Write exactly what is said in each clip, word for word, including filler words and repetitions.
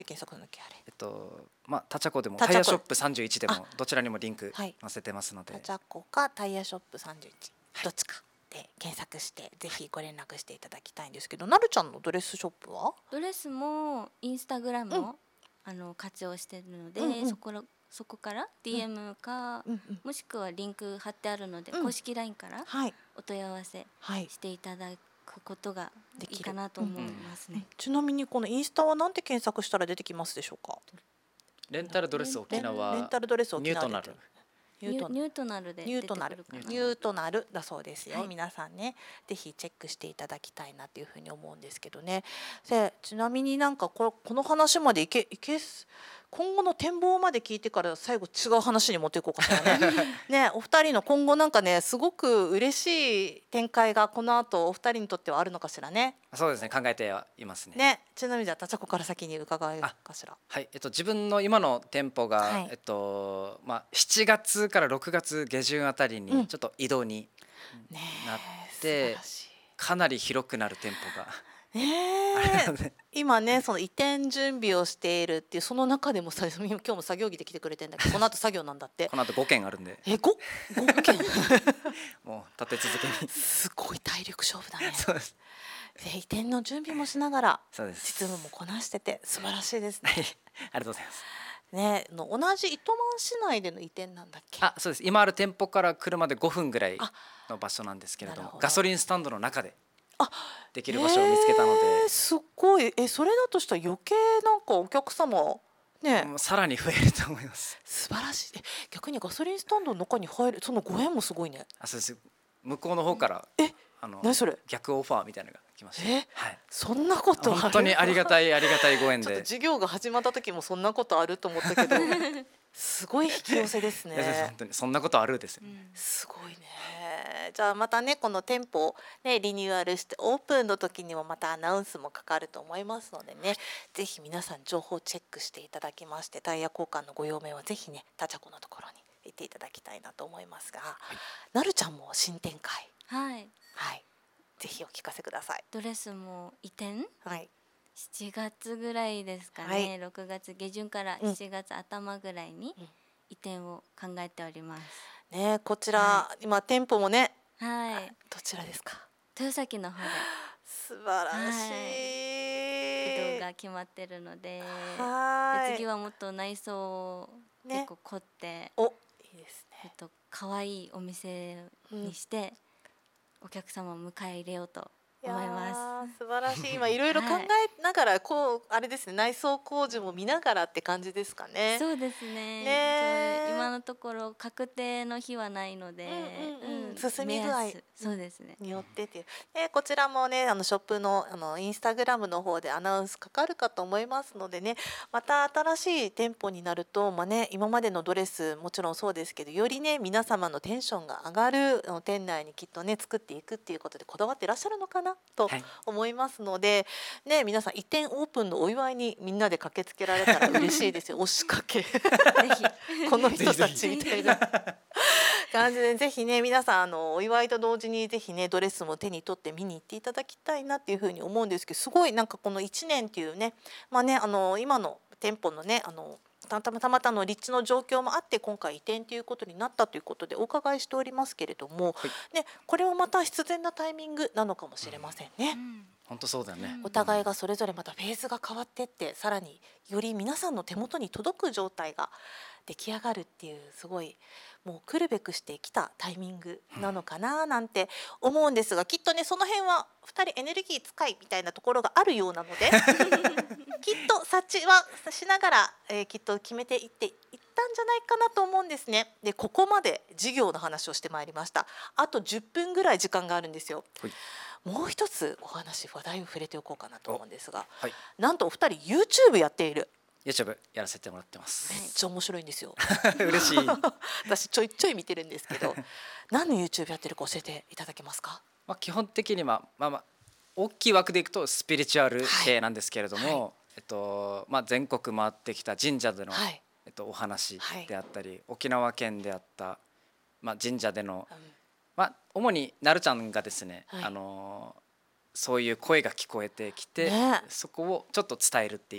検索のっけあれ。 えっとまあタチャコでもタチャコタイヤショップさんじゅういちでもどちらにもリンクはい載せてますので、 タチャコかタイヤショップさんじゅういち、どっちかで検索してぜひご連絡していただきたいんですけど、なるちゃんのドレスショップは？ ドレスもインスタグラムうんを、あの活用してるので、 うんうんそこらそこから ディーエム か、 うんうんもしくはリンク貼ってあるので、 うん公式 ライン からはいお問い合わせはい。 していただくことができるいいかなと思いますね。 ちなみにこのインスタはなんて検索したら出てきますでしょうか？ レンタルドレス沖レンレン縄タルドレス沖縄でニュートナルニュートナルニュニュートナルで出てくるかな。 ニュートナルだそうですよ、 はい皆さんねぜひチェックしていただきたいなっていうふうに思うんですけどね。でちなみになんかここの話までいけいけす今後の展望まで聞いてから最後違う話に持っていこうかしらねねお二人の今後なんかねすごく嬉しい展開がこの後お二人にとってはあるのかしらね。 そうですね、考えてはいますね。 ねちなみにじゃあタチャコから先に伺うかしら。 はい、えっと、自分の今の店舗が、 はいえっとまあ、しちがつからろくがつ下旬あたりうんにちょっと移動にねなっえ素て晴らしいかなり広くなる店舗がねあえるので、 今ねその移転準備をしているっていうその中でもさ今日も作業着で来てくれてんだけどこの後作業なんだってこの後ごけんあるんで、 えごご件もう立て続けにすごい体力勝負だねそうですで移転の準備もしながらそうです実務もこなしてて素晴らしいですねはい、ありがとうございます。 ねの同じ糸満市内での移転なんだっけ？ あ、そうです。今ある店舗から車でごふんぐらいあの場所なんですけれどなるほども、ガソリンスタンドの中であできる場所を見つけたので、 えーすごいえそれだとしたら余計なんかお客様ねもうさらに増えると思います。 素晴らしいえ逆にガソリンスタンドの中に入るそのご縁もすごいね。 あ、そうです。向こうの方からえあの何それ逆オファーみたいなのが来ました。 えはい。 そんなことある本当にありがたいありがたいご縁ちょっとで。 授業が始まった時もそんなことあると思ったけどすごい引き寄せですいや本ね当にそんなことあるですよ。 すごいねじゃあまたねこの店舗ねリニューアルしてオープンの時にもまたアナウンスもかかると思いますのでねぜひ皆さん情報チェックしていただきましてタイヤ交換のご用命はぜひねタチャコのところに行っていただきたいなと思いますが、なるちゃんも新展開はい。 はいぜひお聞かせください。 ドレスも移転はいしちがつぐらいですかね、 はいろくがつ下旬からうんしちがつ頭ぐらいにうん移転を考えております。 ねこちら、 は今店舗もねはい。 どちらですか？ 豊崎の方で素晴らしい、 移動が決まってるので、 はーいで次はもっと内装をね結構凝って、 おいいですねえっと可愛いお店にして、お客様を迎え入れようと思います素晴らしい今いろいろ考えながら、こうあれですね内装工事も見ながらって感じですかす。 ね。 そうですね。 ねそう今のところ確定の日はないので、 うんうんうんうん進み具合目安そうですね。 によってっていう、でこちらもねあのショップのあのインスタグラムの方でアナウンスかかるかと思いますのでねまた新しい店舗になると、まあね、今までのドレスもちろんそうですけどよりね皆様のテンションが上がるあの店内にきっとね作っていくっていうことでこだわっていらっしゃるのかなとはい思いますので、ね、皆さん移転オープンのお祝いにみんなで駆けつけられたら嬉しいですよ押しかけぜこの人たちみたいな感じでぜひね皆さんあのお祝いと同時にぜひねドレスも手に取って見に行っていただきたいなっていうふうに思うんですけどすごいなんかこのいちねんっていうねまあねあの今の店舗のねあのたまたまたの立地の状況もあって今回移転ということになったということでお伺いしておりますけれども、ね、これはまた必然なタイミングなのかもしれませんね。 うん本当そうだよね。 お互いがそれぞれまたフェーズが変わってってさらにより皆さんの手元に届く状態が出来上がるっていうすごいもう来るべくしてきたタイミングなのかななんて思うんですがきっとねその辺はふたりエネルギー使いみたいなところがあるようなのできっと察知はしながら、えー、きっと決めていっていったんじゃないかなと思うんですね。でここまで事業の話をしてまいりました。あとじゅっぷんぐらい時間があるんですよ。 はいもう一つお話話題を触れておこうかなと思うんですが、 はい、 なんとお二人 YouTube やっている。 YouTube やらせてもらってます。 めっちゃ面白いんですよ嬉しい。 私ちょいちょい見てるんですけど何の YouTube やってるか教えていただけますか？ まあ基本的にまあまあまあ大きい枠でいくとスピリチュアル系なんですけれども、 はいはい、 えっとまあ全国回ってきた神社での、 はい、 えっとお話はいであったり、沖縄県であったまあ神社での、 うんまあ主になるちゃんがですね、 はい、 あのそういう声が聞こえてきて、 ね、 そこをちょっと伝えるっていう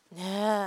ねえ